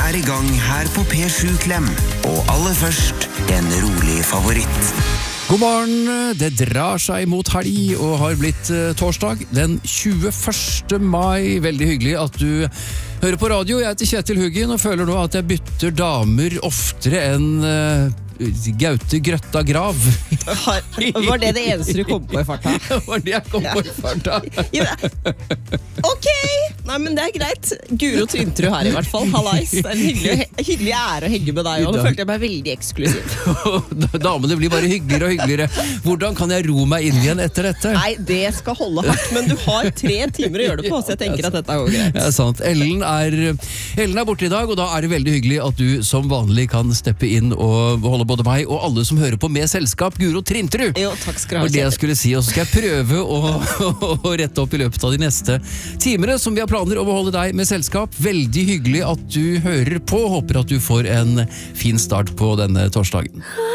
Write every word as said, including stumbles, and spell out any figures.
er i gang her på P sju Klem, og aller først en rolig favoritt. God morgen, det drar seg mot helg og har blitt uh, torsdag den tjueførste mai. Veldig hyggelig at du hører på radio. Jeg heter Kjetil Huggen og føler nå at jeg bytter damer oftere enn uh, Gaute Grøtta Grav. Var det det eneste du kom på i farta? Det var det jeg kom på i farta. Ja. Ok, nei, men det er greit. Guro Trintrud her i hvert fall. Hallais, det er en hyggelig, hyggelig ære å henge med deg, og nå følte jeg meg veldig eksklusiv. Damene blir bare hyggeligere og hyggeligere. Hvordan kan jeg ro meg inn igjen etter dette? Nei, det skal holde hardt, men du har tre timer å gjøre det på, så jeg tenker at dette går greit. Ja, sant. Ellen er, Ellen er borte i dag, og da er det veldig hyggelig at du som vanlig kan steppe inn og holde både meg og alle som hører på med selskap. Guro Trintrud. Jo, takk skal du ha. Og det jeg skulle si, og så skal jeg prøve å, å, å rette opp i løpet av de neste timene som vi har planer om å holde deg med selskap. Veldig hyggelig at du hører på. Håper at du får en fin start på denne torsdagen.